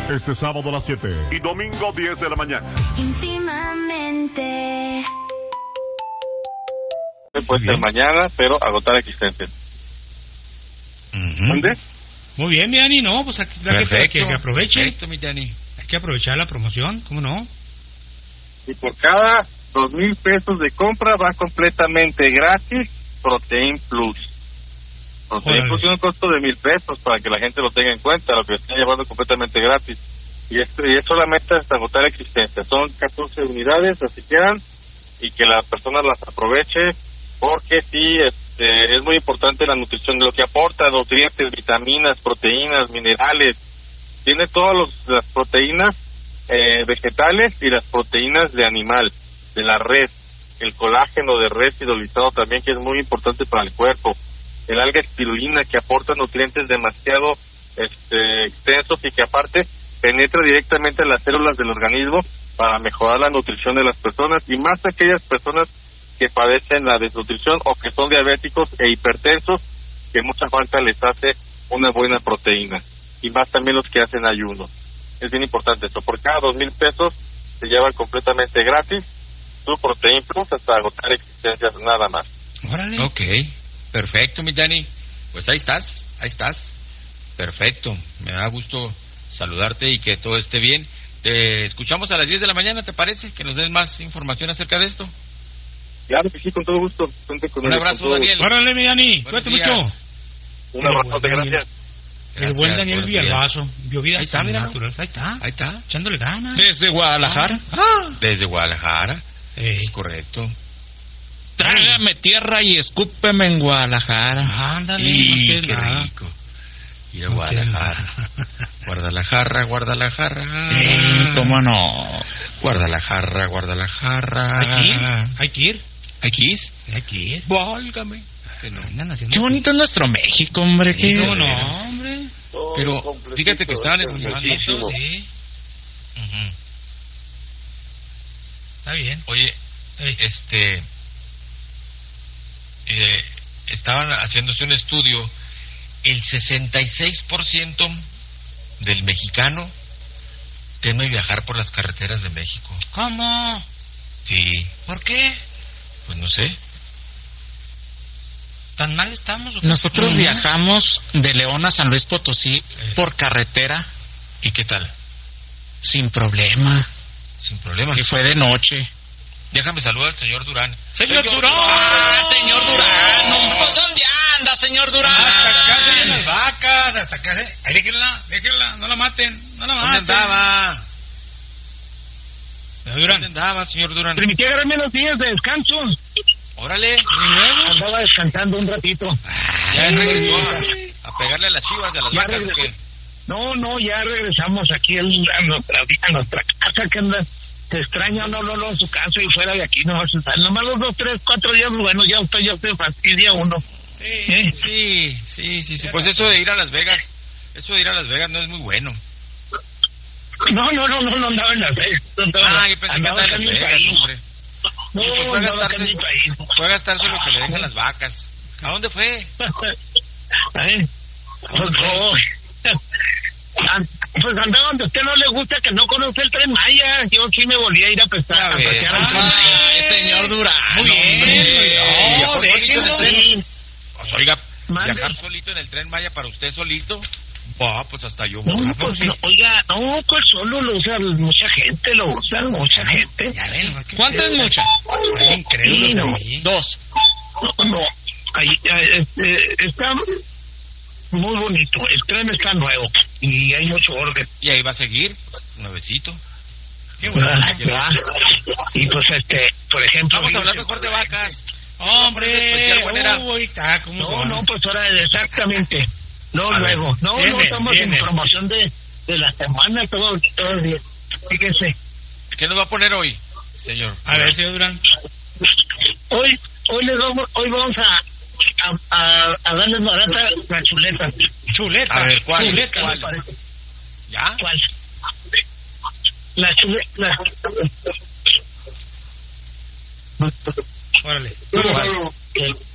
Este sábado a las 7 y domingo 10 de la mañana. Íntimamente. Puede ser mañana, pero agotar existencias. ¿Dónde? Muy bien, mi Dani, no, pues aquí que aproveche. Perfecto, mi Dani. Hay que aprovechar la promoción, ¿cómo no? Y por cada 2,000 pesos de compra va completamente gratis Protein Plus. Protein Plus tiene un costo de 1,000 pesos para que la gente lo tenga en cuenta, lo que están llevando completamente gratis. Y es solamente hasta agotar existencia. Son 14 unidades, así quedan, y que la persona las aproveche, porque sí, es muy importante la nutrición, de lo que aporta, nutrientes, vitaminas, proteínas, minerales. Tiene todas las proteínas vegetales y las proteínas de animal, de la res, el colágeno de res hidrolizado también, que es muy importante para el cuerpo, el alga espirulina, que aporta nutrientes demasiado extensos y que aparte penetra directamente en las células del organismo para mejorar la nutrición de las personas, y más aquellas personas que padecen la desnutrición o que son diabéticos e hipertensos, que mucha falta les hace una buena proteína, y más también los que hacen ayuno. Es bien importante eso. Por cada 2,000 pesos se lleva completamente gratis tu Protein Plus hasta agotar existencias, nada más. Órale. Ok, perfecto, mi Dani. Pues ahí estás. Perfecto, me da gusto saludarte y que todo esté bien. Te escuchamos a las 10 de la mañana, ¿te parece? Que nos den más información acerca de esto. Claro que sí, con todo gusto. Un abrazo, Daniel. Órale, mi Dani, cuídate mucho. Un abrazo, gracias. El buen Daniel Villalbazo, Ahí está, mira. Ahí está, echándole ganas. Desde Guadalajara. Desde Guadalajara. Es correcto. Trágame tierra y escúpeme en Guadalajara. Ándale, qué nada. rico. Y a Guadalajara. Guadalajara. ¿Cómo no? Guadalajara. Hay que ir. Válgame. Qué bonito es nuestro México, hombre. ¿Cómo no, hombre? Pero fíjate que estaban estimando. Sí. Está bien. Oye, estaban haciéndose un estudio. El 66% del mexicano teme viajar por las carreteras de México. ¿Cómo? Sí. ¿Por qué? Pues no sé. ¿Tan mal estamos? Nosotros viajamos de León a San Luis Potosí por carretera. ¿Y qué tal? Sin problema. Sin problemas. Y fue de noche. Déjame saludar al señor Durán. ¡Señor Durán! ¡Señor Durán! Pues, ¿dónde anda, señor Durán? Hasta acá se ven las vacas, hasta acá se... Ay, déjenla, no la maten. ¿Dónde andaba? ¿Dónde andaba, señor Durán? Permití agarrarme los días de descanso. Órale. Andaba descansando un ratito. Ya regresó a pegarle a las chivas y a las vacas, ¿o qué? No, ya regresamos aquí a nuestra casa, que anda. Se extraña no, su casa y fuera de aquí, nomás los 2, 3, 4 días, bueno, ya se fastidia uno. Sí. Pues eso de ir a Las Vegas no es muy bueno. No andaba en Las Vegas. Yo pensé que andaba en Las Vegas, hombre. No, fue a gastarse lo que le dejan las vacas. ¿A dónde fue? Pues andaba donde a usted no le gusta, que no conoce el Tren Maya. Yo sí me volví a ir a pescar, a pasear al Tren Maya. Señor Durán. Muy bien. No, déjenlo. Pues oiga, viajar solito en el Tren Maya para usted solito. Pues hasta yo. Oiga, pues solo lo usa mucha gente, Ya ven, ¿cuánto es mucha? Increíble. 2. No, ahí, está muy bonito, el tren está nuevo y hay mucho orden. Y ahí va a seguir, nuevecito. Qué bueno. Y pues por ejemplo... Vamos a hablar mejor de vacas. Hombre, pues ahora exactamente. Luego. Estamos en promoción de la semana, todo bien. Fíjense. ¿Qué nos va a poner hoy, señor? A ver, señor Durán. Hoy vamos a darles barata la chuleta. ¿Chuleta? A ver, ¿cuál? Chuleta, ¿Cuál? ¿Ya? ¿Cuál? La chuleta. Órale. ¿Cuál?